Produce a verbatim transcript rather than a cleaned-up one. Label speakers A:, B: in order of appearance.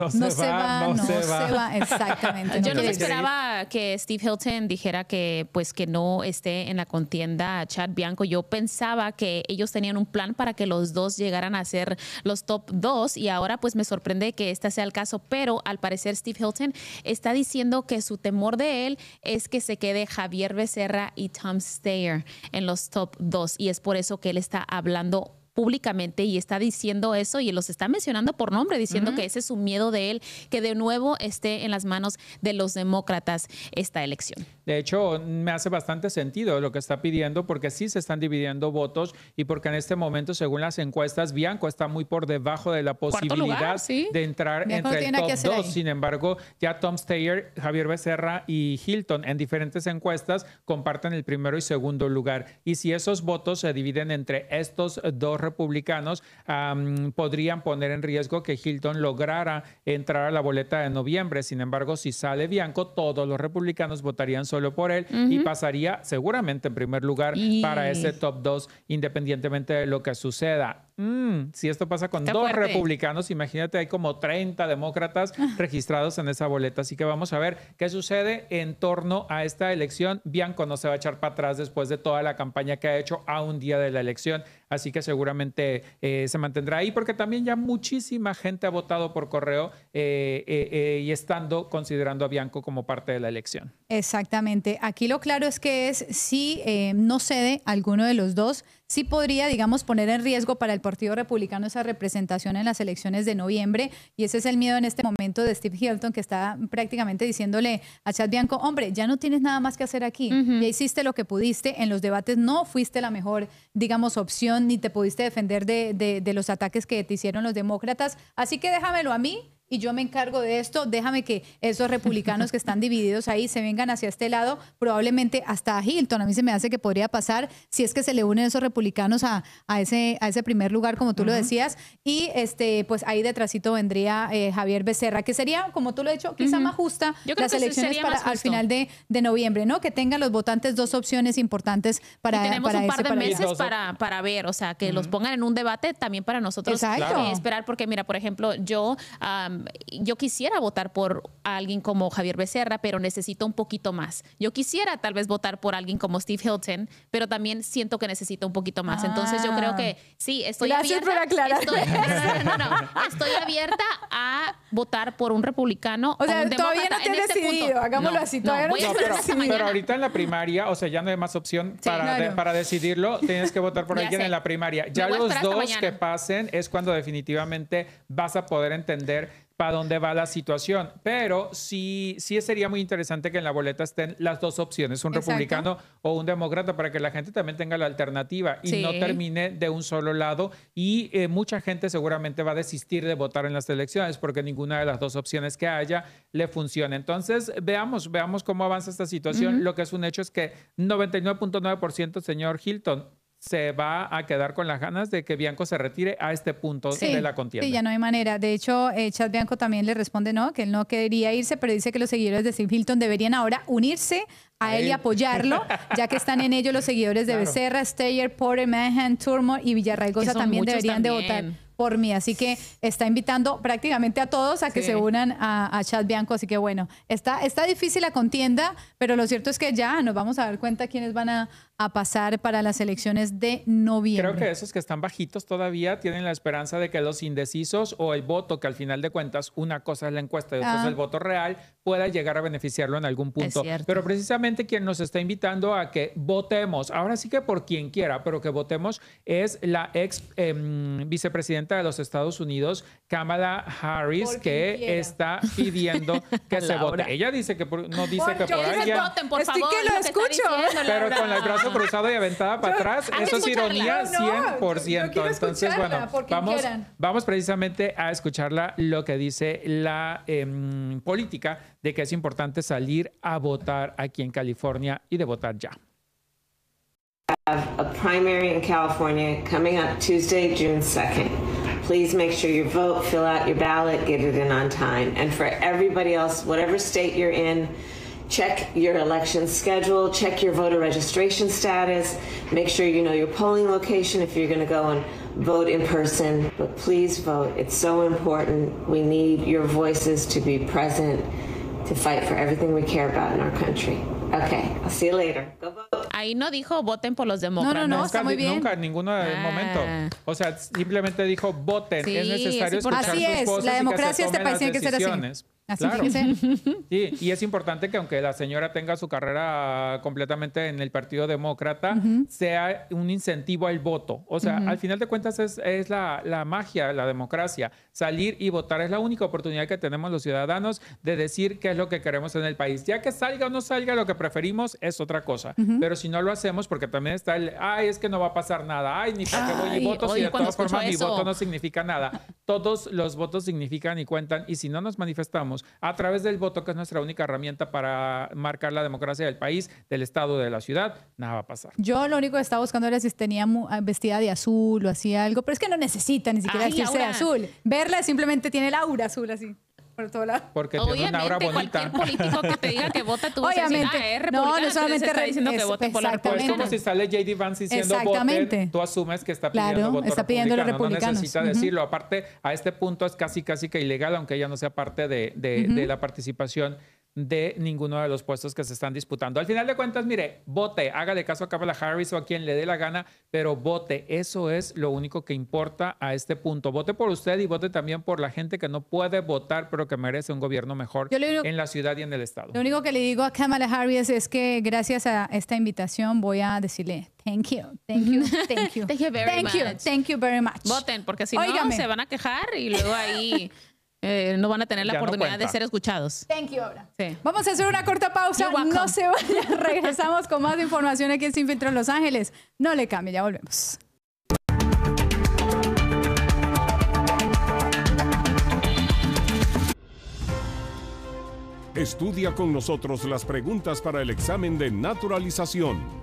A: No, se,
B: no se va,
A: va, no,
B: no
A: se,
B: se
A: va.
B: va, exactamente.
C: Yo no me
B: quiere ir.
C: esperaba que Steve Hilton dijera que pues que no esté en la contienda Chad Bianco. Yo pensaba que ellos tenían un plan para que los dos llegaran a ser los top dos y ahora pues me sorprende que este sea el caso, pero al parecer Steve Hilton está diciendo que su temor de él es que se quede Javier Becerra y Tom Steyer en los top dos y es por eso que él está hablando públicamente y está diciendo eso y los está mencionando por nombre, diciendo uh-huh. que ese es su miedo de él, que de nuevo esté en las manos de los demócratas esta elección.
A: De hecho, me hace bastante sentido lo que está pidiendo porque sí se están dividiendo votos y porque en este momento, según las encuestas, Bianco está muy por debajo de la posibilidad
C: lugar, ¿sí?
A: de entrar
B: Bianco
A: entre el top dos.
B: Ahí.
A: Sin embargo, ya Tom Steyer, Javier Becerra y Hilton en diferentes encuestas comparten el primero y segundo lugar. Y si esos votos se dividen entre estos dos republicanos, um, podrían poner en riesgo que Hilton lograra entrar a la boleta de noviembre. Sin embargo, si sale Bianco, todos los republicanos votarían solo por él uh-huh. y pasaría seguramente en primer lugar y... para ese top dos, independientemente de lo que suceda. Mm, si esto pasa con
C: Está
A: dos
C: fuerte.
A: republicanos, imagínate, hay como treinta demócratas registrados en esa boleta. Así que vamos a ver qué sucede en torno a esta elección. Bianco no se va a echar para atrás después de toda la campaña que ha hecho a un día de la elección. Así que seguramente eh, se mantendrá ahí porque también ya muchísima gente ha votado por correo eh, eh, eh, y estando considerando a Bianco como parte de la elección.
B: Exactamente. Aquí lo claro es que es si eh, no cede alguno de los dos, sí podría, digamos, poner en riesgo para el Partido Republicano esa representación en las elecciones de noviembre. Y ese es el miedo en este momento de Steve Hilton, que está prácticamente diciéndole a Chad Bianco, hombre, ya no tienes nada más que hacer aquí. Uh-huh. Ya hiciste lo que pudiste. En los debates no fuiste la mejor, digamos, opción, ni te pudiste defender de, de, de los ataques que te hicieron los demócratas. Así que déjamelo a mí. Y yo me encargo de esto, déjame que esos republicanos que están divididos ahí se vengan hacia este lado, probablemente hasta a Hilton. A mí se me hace que podría pasar si es que se le unen esos republicanos a, a, ese, a ese primer lugar, como tú uh-huh. lo decías. Y este, pues ahí detrásito vendría eh, Javier Becerra, que sería, como tú lo has dicho, quizá uh-huh. más justa
C: yo creo
B: las
C: que
B: elecciones para al final de, de noviembre, ¿no? Que tengan los votantes dos opciones importantes para
C: y tenemos
B: para
C: un par
B: ese,
C: de
B: para
C: meses para, para ver, o sea, que uh-huh. los pongan en un debate también para nosotros eh, esperar, porque mira, por ejemplo, yo, um, yo quisiera quisiera votar por alguien como Javier Becerra, pero necesito un poquito más. Yo quisiera tal vez votar por alguien como Steve Hilton, pero también siento que necesito un poquito más. Ah. Entonces yo creo que sí, estoy
B: Gracias
C: abierta.
B: por aclarar.
C: Estoy, no, no, no, no, estoy abierta a votar por un republicano
B: o sea,
C: o un
B: todavía no te has
C: este
B: decidido,
C: punto.
B: hagámoslo
C: no,
B: así, todavía no,
C: no,
B: no
A: pero,
B: decidido.
A: pero ahorita en la primaria, o sea, ya no hay más opción sí, para, claro. de, para decidirlo, tienes que votar por alguien sé. en la primaria. Ya los dos que pasen es cuando definitivamente vas a poder entender para dónde va la situación. Pero sí, sí sería muy interesante que en la boleta estén las dos opciones, un Exacto. republicano o un demócrata, para que la gente también tenga la alternativa y sí. no termine de un solo lado. Y eh, mucha gente seguramente va a desistir de votar en las elecciones porque ninguna de las dos opciones que haya le funciona. Entonces, veamos, veamos cómo avanza esta situación. Uh-huh. Lo que es un hecho es que noventa y nueve punto nueve por ciento, señor Hilton, se va a quedar con las ganas de que Bianco se retire a este punto
B: sí,
A: de la contienda.
B: Sí, ya no hay manera. De hecho, eh, Chad Bianco también le responde no, que él no quería irse, pero dice que los seguidores de Steve Hilton deberían ahora unirse a él y apoyarlo, ya que están en ello los seguidores de claro. Becerra, Steyer, Porter, Mahan, Turmo y Villarraigosa también deberían también. de votar por mí. Así que está invitando prácticamente a todos a que sí. se unan a, a Chad Bianco. Así que bueno, está, está difícil la contienda, pero lo cierto es que ya nos vamos a dar cuenta quiénes van a, a pasar para las elecciones de noviembre.
A: Creo que esos que están bajitos todavía tienen la esperanza de que los indecisos o el voto, que al final de cuentas una cosa es la encuesta y otra ah. es el voto real, pueda llegar a beneficiarlo en algún punto. Pero precisamente quien nos está invitando a que votemos, ahora sí que por quien quiera, pero que votemos, es la ex eh, vicepresidenta de los Estados Unidos, Kamala Harris, que quiera. está pidiendo que se vote. Ella dice que por, no dice por, que por ahí.
C: Voten, por
B: Estoy
C: favor,
B: que lo escucho.
C: Diciendo,
A: pero con el brazo cruzado y aventada para
B: yo,
A: atrás, eso es ironía
B: no,
A: cien por ciento. Entonces, bueno, vamos, vamos precisamente a escucharla lo que dice la eh, política de que es importante salir a votar aquí en California y de votar ya.
D: Have a primary in California coming up Tuesday, June second. Please make sure you vote, fill out your ballot, get it in on time. And for everybody else, whatever state you're in, check your election schedule, check your voter registration status, make sure you know your polling location if you're going to go and vote in person, but please vote. It's so important. We need your voices to be present to fight for everything we care about in our country. Okay, I'll see you later. Go vote.
C: Ahí no dijo voten por los demócratas.
B: No, no, no,
A: nunca,
B: está muy bien.
A: Nunca, en ningún ah. momento. O sea, simplemente dijo voten. Sí, es necesario
B: es
A: escuchar
B: así
A: sus
B: es.
A: voces
B: La democracia
A: y que se
B: este país tiene que ser así. Así
A: claro.
B: tiene que ser.
A: Sí, y es importante que aunque la señora tenga su carrera completamente en el Partido Demócrata, uh-huh. sea un incentivo al voto. O sea, uh-huh. al final de cuentas es, es la, la magia, la democracia. Salir y votar es la única oportunidad que tenemos los ciudadanos de decir qué es lo que queremos en el país. Ya que salga o no salga lo que preferimos es otra cosa. Uh-huh. Pero si no lo hacemos, porque también está el, ay, es que no va a pasar nada. Ay, ni para qué voy y voto si de todas formas mi voto no significa nada. Todos los votos significan y cuentan. Y si no nos manifestamos a través del voto, que es nuestra única herramienta para marcar la democracia del país, del estado, de la ciudad, nada va a pasar.
B: Yo lo único que estaba buscando era si tenía vestida de azul o hacía algo, pero es que no necesita ni siquiera Ay, vestirse de azul. Verla simplemente tiene el aura azul así. Por todo lado.
A: Porque tiene una aura bonita.
C: Cualquier político que te diga que vota, tú vas
B: Obviamente.
C: a decir, ah, es
B: no, no solamente
C: está diciendo que vote por la
A: Pues como si sale J D Vance diciendo voten, tú asumes que está pidiendo
B: claro,
A: voto
B: está pidiendo
A: republicano.
B: Los
A: no necesita uh-huh. decirlo. Aparte, a este punto es casi casi que ilegal, aunque ella no sea parte de, de, uh-huh. de la participación de ninguno de los puestos que se están disputando. Al final de cuentas, mire, vote, hágale caso a Kamala Harris o a quien le dé la gana, pero vote. Eso es lo único que importa a este punto. Vote por usted y vote también por la gente que no puede votar, pero que merece un gobierno mejor digo, en la ciudad y en el estado.
B: Lo único que le digo a Kamala Harris es que gracias a esta invitación voy a decirle thank you, thank you, thank you.
C: Thank you very
B: thank
C: much.
B: You, thank you very much.
C: Voten, porque si Óigame. no se van a quejar y luego ahí... Eh, no van a tener la ya oportunidad no de ser escuchados.
B: Thank you, ahora. Sí. Vamos a hacer una corta pausa. No se vayan. Regresamos con más información aquí en Sin Filtro en Los Ángeles. No le cambie, ya volvemos.
E: Estudia con nosotros las preguntas para el examen de naturalización.